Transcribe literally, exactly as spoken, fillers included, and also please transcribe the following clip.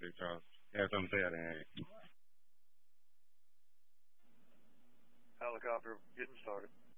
that y'all had something to say out there. Helicopter getting started.